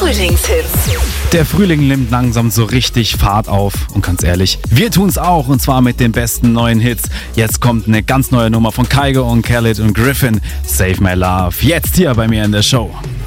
Frühlingshits. Der Frühling nimmt langsam so richtig Fahrt auf. Und ganz ehrlich, wir tun's auch, und zwar mit den besten neuen Hits. Jetzt kommt eine ganz neue Nummer von Kygo und Khaled und Griffin. Save My Love. Jetzt hier bei mir in der Show.